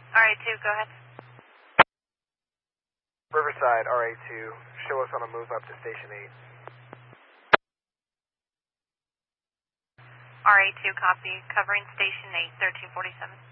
RA2, go ahead. Riverside, RA2, show us on a move up to Station 8. RA2, copy. Covering Station 8, 1347.